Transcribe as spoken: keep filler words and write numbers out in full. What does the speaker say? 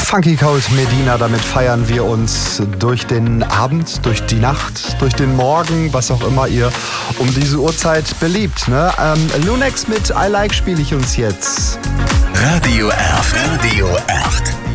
Funky Cold Medina, damit feiern wir uns durch den Abend, durch die Nacht, durch den Morgen, was auch immer ihr um diese Uhrzeit beliebt. Ne? Ähm, Lunex mit I Like spiele ich uns jetzt. Radio acht. Radio acht.